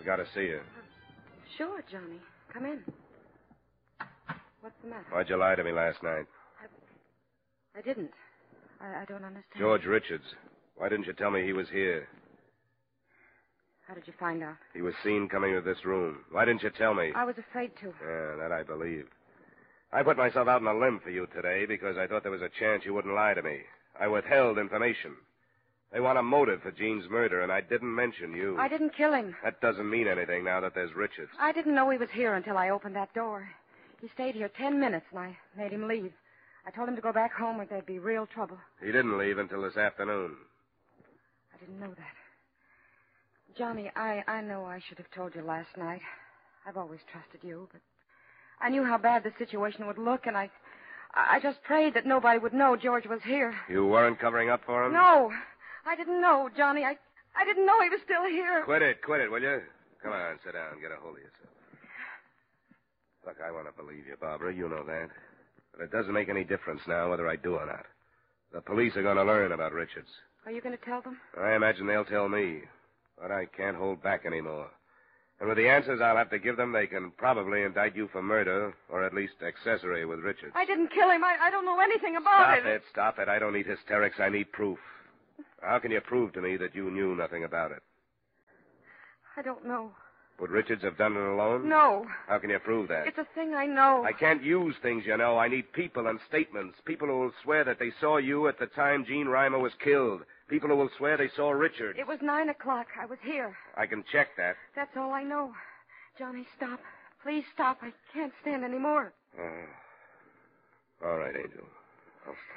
I've got to see you. Sure, Johnny. Come in. What's the matter? Why'd you lie to me last night? I didn't. I don't understand. George Richards. Why didn't you tell me he was here? How did you find out? He was seen coming to this room. Why didn't you tell me? I was afraid to. Yeah, that I believe. I put myself out on a limb for you today because I thought there was a chance you wouldn't lie to me. I withheld information. They want a motive for Jean's murder, and I didn't mention you. I didn't kill him. That doesn't mean anything now that there's Richards. I didn't know he was here until I opened that door. He stayed here 10 minutes, and I made him leave. I told him to go back home or there'd be real trouble. He didn't leave until this afternoon. I didn't know that. Johnny, I know I should have told you last night. I've always trusted you, but I knew how bad the situation would look, and I just prayed that nobody would know George was here. You weren't covering up for him? No. I didn't know, Johnny. I didn't know he was still here. Quit it, will you? Come on, sit down. Get a hold of yourself. Look, I want to believe you, Barbara. You know that. But it doesn't make any difference now whether I do or not. The police are going to learn about Richards. Are you going to tell them? I imagine they'll tell me. But I can't hold back anymore. And with the answers I'll have to give them, they can probably indict you for murder, or at least accessory with Richards. I didn't kill him. I don't know anything about it. Stop it. I don't need hysterics. I need proof. How can you prove to me that you knew nothing about it? I don't know. Would Richards have done it alone? No. How can you prove that? It's a thing I know. I can't use things, you know. I need people and statements. People who will swear that they saw you at the time Jean Reimer was killed. People who will swear they saw Richards. It was 9 o'clock. I was here. I can check that. That's all I know. Johnny, stop. Please stop. I can't stand any more. All right, Angel. I'll stop.